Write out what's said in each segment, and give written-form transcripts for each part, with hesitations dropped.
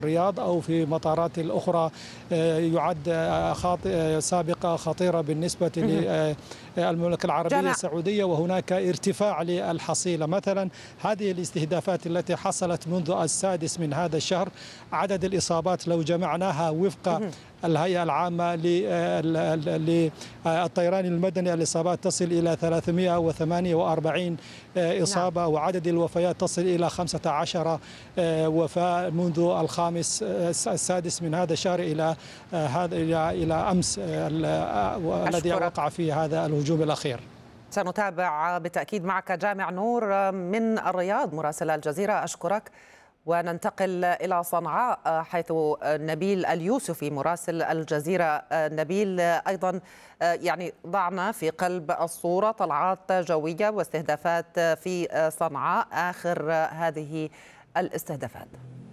الرياض أو في مطارات الأخرى يعد سابقة خطيرة بالنسبة للمملكة العربية السعودية، وهناك ارتفاع للحصيلة. مثلا هذه الاستهدافات التي حصلت منذ السادس من هذا الشهر، عدد الإصابات لو جمعناها وفق الهيئة العامة للطيران المدني الإصابات تصل إلى 348 إصابة، وعدد الوفيات تصل إلى 15 وفاة منذ السادس من هذا الشهر إلى أمس الذي وقع فيه هذا الهجوم الأخير. سنتابع بالتأكيد معك جامع نور من الرياض مراسل الجزيرة، أشكرك. وننتقل إلى صنعاء حيث نبيل اليوسفي مراسل الجزيرة. نبيل، أيضا يعني ضعنا في قلب الصورة طلعات جوية واستهدافات في صنعاء، آخر هذه الاستهدافات.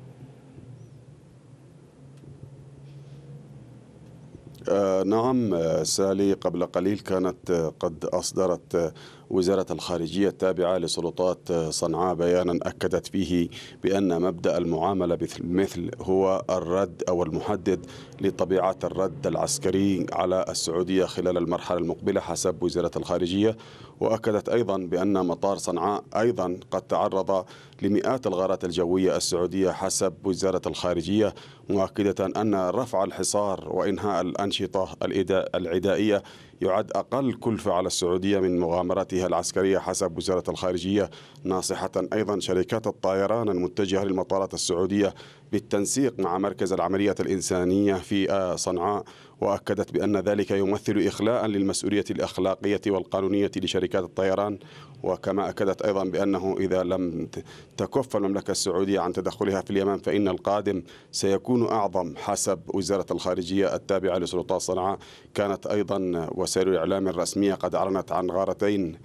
نعم سالي، قبل قليل كانت قد أصدرت وزارة الخارجية التابعة لسلطات صنعاء بيانا أكدت فيه بأن مبدأ المعاملة مثل هو الرد أو المحدد لطبيعة الرد العسكري على السعودية خلال المرحلة المقبلة حسب وزارة الخارجية. وأكدت أيضا بأن مطار صنعاء أيضا قد تعرض لمئات الغارات الجوية السعودية حسب وزارة الخارجية، مؤكدة أن رفع الحصار وإنهاء الأنشطة العدائية يعد أقل كلفة على السعودية من مغامراتها العسكرية حسب وزارة الخارجية، ناصحة أيضا شركات الطيران المتجهة للمطارات السعودية بالتنسيق مع مركز العمليات الإنسانية في صنعاء. وأكدت بأن ذلك يمثل إخلاء للمسؤولية الأخلاقية والقانونية لشركات الطيران. وكما أكدت أيضا بأنه إذا لم تكف المملكة السعودية عن تدخلها في اليمن فإن القادم سيكون أعظم حسب وزارة الخارجية التابعة لسلطات صنعاء. كانت أيضا وسائل الإعلام الرسمية قد أعلنت عن غارتين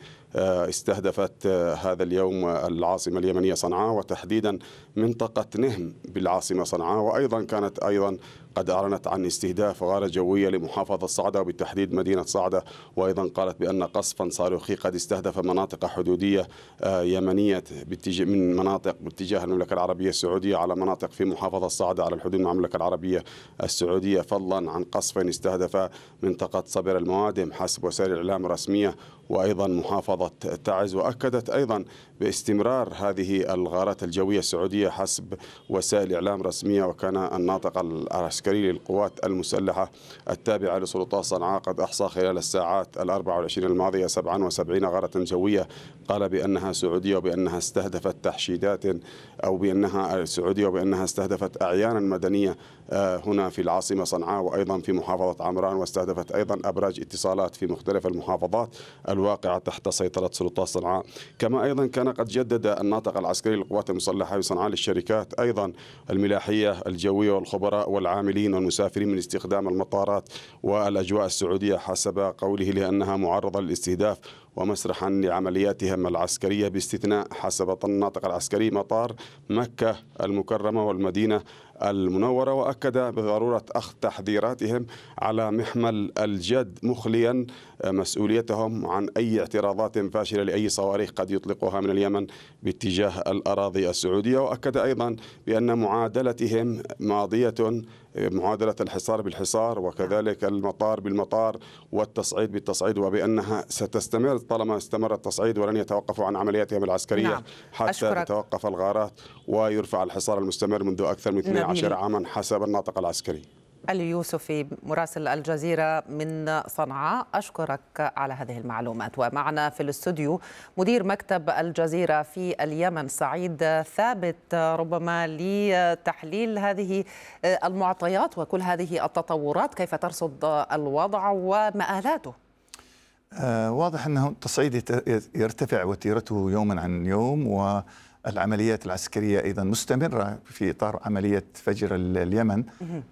استهدفت هذا اليوم العاصمة اليمنية صنعاء، وتحديدا منطقة نهم بالعاصمة صنعاء. وأيضا كانت قد أعلنت عن استهداف غارة جوية لمحافظة صعدة وبالتحديد مدينة صعدة. وأيضا قالت بأن قصفا صاروخي قد استهدف مناطق حدودية يمنية من مناطق باتجاه المملكة العربية السعودية على مناطق في محافظة صعدة على الحدود مع المملكة العربية السعودية، فضلا عن قصف استهدف منطقة صبر الموادم حسب وسائل الإعلام الرسمية وأيضا محافظة تعز. وأكدت أيضا باستمرار هذه الغارات الجوية السعودية حسب وسائل إعلام رسمية. وكان الناطق العسكري للقوات المسلحة التابعة لسلطات صنعاء قد أحصى خلال الساعات 24 الماضية 77 غارة جوية، قال بأنها سعودية وبأنها استهدفت تحشيدات أو بأنها سعودية وبأنها استهدفت أعيانا مدنية هنا في العاصمة صنعاء وأيضا في محافظة عمران، واستهدفت أيضا أبراج اتصالات في مختلف المحافظات الواقعة تحت سيطرة سلطات صنعاء. كما أيضا كان قد جدد الناطق العسكري للقوات المسلحة بصنعاء للشركات أيضا الملاحية الجوية والخبراء والعاملين والمسافرين من استخدام المطارات والأجواء السعودية حسب قوله لأنها معرضة للاستهداف ومسرحا لعملياتهم العسكرية باستثناء حسب الناطق العسكري مطار مكة المكرمة والمدينة المنورة. وأكد بضرورة أخذ تحذيراتهم على محمل الجد مخليا مسؤوليتهم عن أي اعتراضات فاشلة لأي صواريخ قد يطلقها من اليمن باتجاه الأراضي السعودية. وأكد أيضا بأن معادلتهم ماضية، معادلة الحصار بالحصار وكذلك المطار بالمطار والتصعيد بالتصعيد، وبأنها ستستمر طالما استمر التصعيد ولن يتوقفوا عن عملياتهم العسكرية حتى تتوقف الغارات ويرفع الحصار المستمر منذ أكثر من 12 عاما حسب الناطق العسكري. اليوسفي مراسل الجزيرة من صنعاء، أشكرك على هذه المعلومات. ومعنا في الاستوديو مدير مكتب الجزيرة في اليمن سعيد ثابت، ربما لتحليل هذه المعطيات وكل هذه التطورات، كيف ترصد الوضع ومآلاته؟ واضح أنه التصعيد يرتفع وتيرته يوما عن يوم، والعمليات العسكرية أيضا مستمرة في إطار عملية فجر اليمن.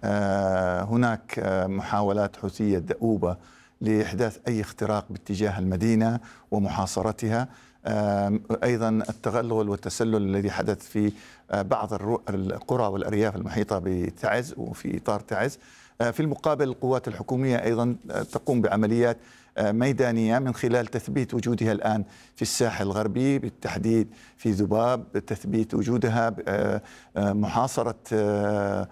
هناك محاولات حوثية دؤوبة لإحداث أي اختراق باتجاه المدينة ومحاصرتها. أيضا التغلغل والتسلل الذي حدث في بعض القرى والأرياف المحيطة بتعز وفي إطار تعز. في المقابل القوات الحكومية أيضا تقوم بعمليات ميدانية من خلال تثبيت وجودها الآن في الساحل الغربي، بالتحديد في ذباب، تثبيت وجودها، محاصرة